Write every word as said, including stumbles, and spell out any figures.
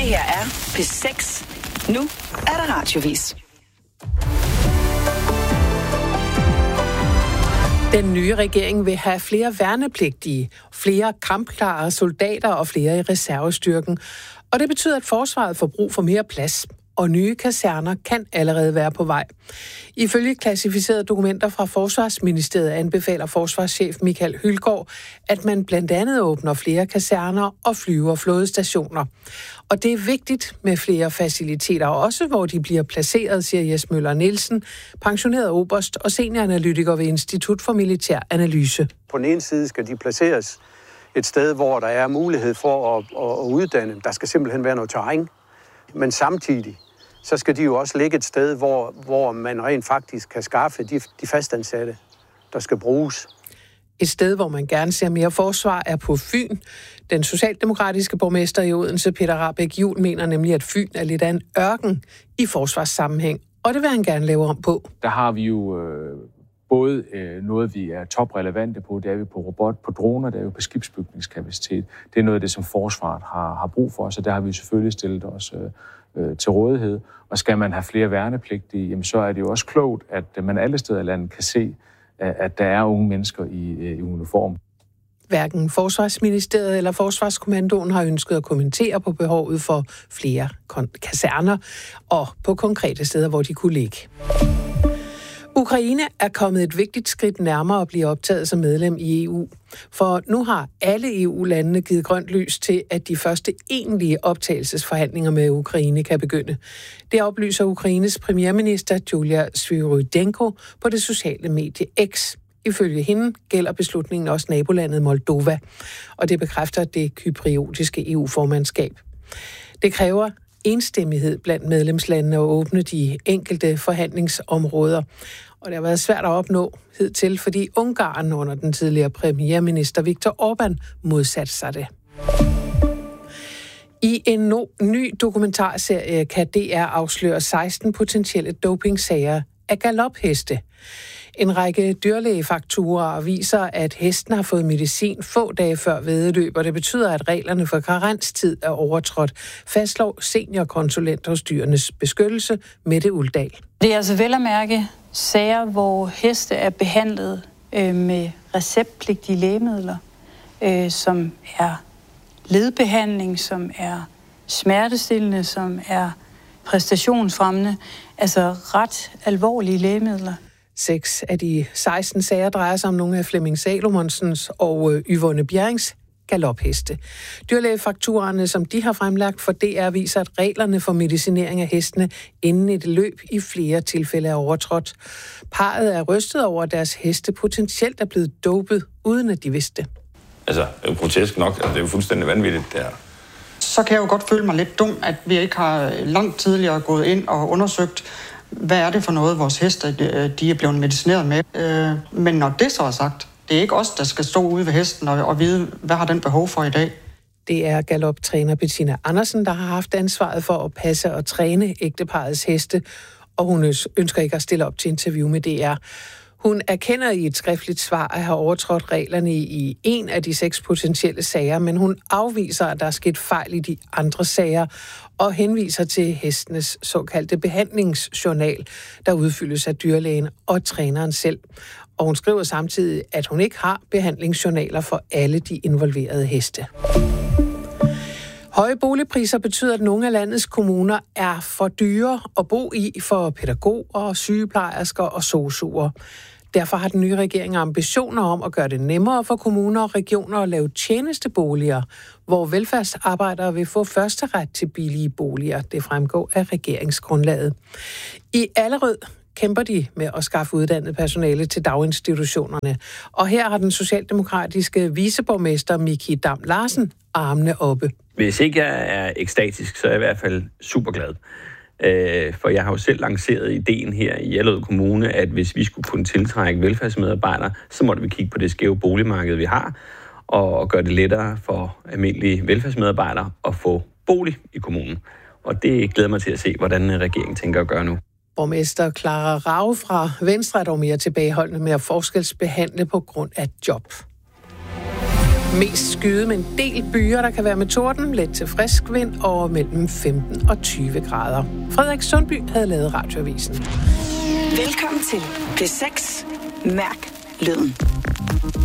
her er P seks. Nu er der radiovis. Den nye regering vil have flere værnepligtige, flere kampklare soldater og flere i reservestyrken. Og det betyder, at forsvaret får brug for mere plads. Og nye kaserner kan allerede være på vej. Ifølge klassificerede dokumenter fra Forsvarsministeriet anbefaler forsvarschef Michael Hylgaard, at man blandt andet åbner flere kaserner og flyver flådestationer. Og det er vigtigt med flere faciliteter, også hvor de bliver placeret, siger Jes Møller Nielsen, pensioneret oberst og senioranalytiker ved Institut for Militær Analyse. På den ene side skal de placeres et sted, hvor der er mulighed for at, at uddanne. Der skal simpelthen være noget terræn, men samtidig så skal de jo også ligge et sted, hvor, hvor man rent faktisk kan skaffe de, de fastansatte, der skal bruges. Et sted, hvor man gerne ser mere forsvar, er på Fyn. Den socialdemokratiske borgmester i Odense, Peter Rahbæk Juhl, mener nemlig, at Fyn er lidt af en ørken i forsvarssammenhæng, og det vil han gerne lave om på. Der har vi jo øh, både øh, noget, vi er toprelevante på, det er vi på robot, på droner, det er vi på skibsbygningskapacitet. Det er noget af det, som forsvaret har, har brug for, så der har vi selvfølgelig stillet os øh, til rådighed. Og skal man have flere værnepligtige, jamen så er det jo også klogt, at man alle steder i landet kan se, at der er unge mennesker i, i uniform. Hverken Forsvarsministeriet eller Forsvarskommandoen har ønsket at kommentere på behovet for flere kaserner og på konkrete steder, hvor de kunne ligge. Ukraine er kommet et vigtigt skridt nærmere at blive optaget som medlem i E U. For nu har alle E U-landene givet grønt lys til, at de første egentlige optagelsesforhandlinger med Ukraine kan begynde. Det oplyser Ukraines premierminister Julia Svyrydenko på det sociale medie X. Ifølge hende gælder beslutningen også nabolandet Moldova, og det bekræfter det kypriotiske E U-formandskab. Det kræver enstemmighed blandt medlemslandene at åbne de enkelte forhandlingsområder. Og det har været svært at opnå hidtil, fordi Ungarn under den tidligere premierminister Viktor Orbán modsatte sig det. I en no- ny dokumentarserie kan D R afsløre seksten potentielle dopingsager af galopheste. En række dyrlægefakturaer viser, at hesten har fået medicin få dage før væddeløb, og det betyder, at reglerne for karenstid er overtrådt, fastslår seniorkonsulent hos Dyrenes Beskyttelse, Mette Uldal. Det er altså vel at mærke sager, hvor heste er behandlet øh, med receptpligtige lægemidler, øh, som er ledbehandling, som er smertestillende, som er præstationsfremmende, altså ret alvorlige lægemidler. Seks af de seksten sager drejer sig om nogle af Flemming Salomonsens og Yvonne Bjerrings galopheste. Dyrlægefakturaerne, som de har fremlagt for D R, viser, at reglerne for medicinering af hestene inden et løb i flere tilfælde er overtrådt. Parret er rystet over, at deres heste potentielt er blevet dopet, uden at de vidste det. Altså, det er jo grotesk nok, altså, det er jo fuldstændig vanvittigt, det her. Så kan jeg jo godt føle mig lidt dum, at vi ikke har langt tidligere gået ind og undersøgt, hvad er det for noget, vores heste de er blevet medicineret med. Men når det så er sagt, det er ikke os, der skal stå ude ved hesten og, og vide, hvad har den behov for i dag. Det er galoptræner Bettina Andersen, der har haft ansvaret for at passe og træne ægteparrets heste, og hun ønsker ikke at stille op til interview med D R. Hun erkender i et skriftligt svar at have overtrådt reglerne i en af de seks potentielle sager, men hun afviser, at der er sket fejl i de andre sager, og henviser til hestenes såkaldte behandlingsjournal, der udfyldes af dyrlægen og træneren selv. Og hun skriver samtidig, at hun ikke har behandlingsjournaler for alle de involverede heste. Høje boligpriser betyder, at nogle af landets kommuner er for dyre at bo i for pædagoger, sygeplejersker og sosuer. Derfor har den nye regering ambitioner om at gøre det nemmere for kommuner og regioner at lave tjenesteboliger, hvor velfærdsarbejdere vil få første ret til billige boliger. Det fremgår af regeringsgrundlaget. I Allerød kæmper de med at skaffe uddannet personale til daginstitutionerne. Og her har den socialdemokratiske viceborgmester Miki Dam Larsen armene oppe. Hvis ikke jeg er ekstatisk, så er jeg i hvert fald super glad. For jeg har jo selv lanceret ideen her i Allerød Kommune, at hvis vi skulle kunne tiltrække velfærdsmedarbejdere, så måtte vi kigge på det skæve boligmarked, vi har, og gøre det lettere for almindelige velfærdsmedarbejdere at få bolig i kommunen. Og det glæder mig til at se, hvordan regeringen tænker at gøre nu. Borgmester Clara Rave fra Venstre er dog mere tilbageholdende med at forskelsbehandle på grund af job. Mest skyde med en del byer, der kan være med torden, let til frisk vind og mellem femten og tyve grader. Frederik Sundby havde lavet Radioavisen. Velkommen til P seks. Mærk lyden.